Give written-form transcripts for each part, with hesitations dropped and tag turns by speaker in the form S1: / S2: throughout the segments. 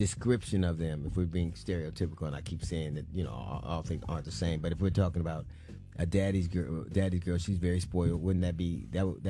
S1: description of them, if we're being stereotypical, and I keep saying that, all things aren't the same, but if we're talking about a daddy's girl, she's very spoiled. Wouldn't that be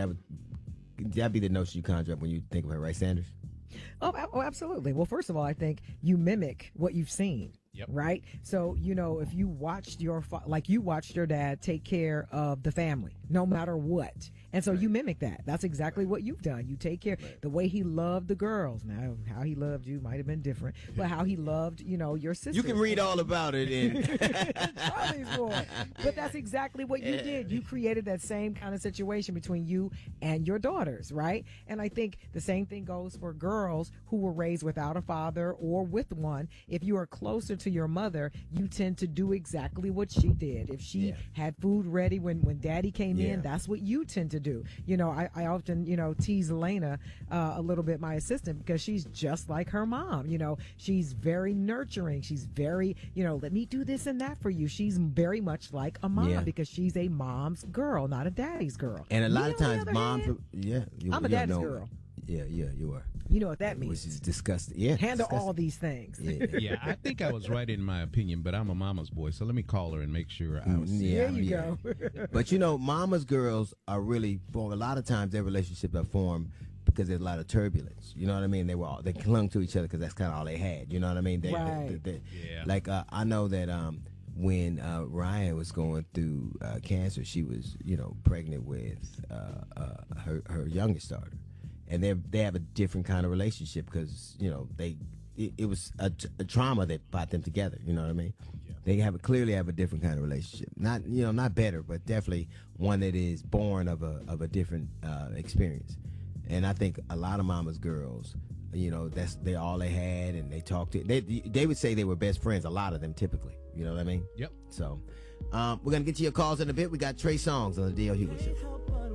S1: that'd be the notion you conjure up when you think of her, right, Sanders?
S2: Oh, absolutely. Well, first of all, I think you mimic what you've seen.
S3: Yep.
S2: Right. So, if you watched you watched your dad take care of the family, no matter what. And so you mimic that. That's exactly what you've done. You take care the way he loved the girls. Now, how he loved you might have been different, but how he loved, your sister.
S1: You can read all about it in
S2: Charlie's Boy. But that's exactly what you did. You created that same kind of situation between you and your daughters, right? And I think the same thing goes for girls who were raised without a father or with one. If you are closer to your mother, you tend to do exactly what she did. If she had food ready when daddy came in, that's what you tend to do. I often, tease Elena a little bit, my assistant, because she's just like her mom. She's very nurturing. She's very, let me do this and that for you. She's very much like a mom because she's a mom's girl, not a daddy's girl.
S1: And a lot of times moms,
S2: I'm a daddy's girl.
S1: Yeah, you are.
S2: You know what that means.
S1: Which is disgusting. Yeah.
S2: Handle all these things.
S3: Yeah, I think I was right in my opinion, but I'm a mama's boy, so let me call her and make sure I was.
S2: There you go.
S1: But mama's girls are really, for a lot of times, their relationships are formed because there's a lot of turbulence. You know what I mean? They clung to each other because that's kind of all they had. You know what I mean? Like, I know that when Ryan was going through cancer, she was, pregnant with her youngest daughter. And they have a different kind of relationship because, it was a trauma that brought them together. You know what I mean? Yeah. They clearly have a different kind of relationship. Not, not better, but definitely one that is born of a different experience. And I think a lot of mama's girls, they all they had, and they talked to. They would say they were best friends. A lot of them, typically. You know what I mean?
S3: Yep.
S1: So, we're gonna get to your calls in a bit. We got Trey Songz on the D.L. Hughley Show.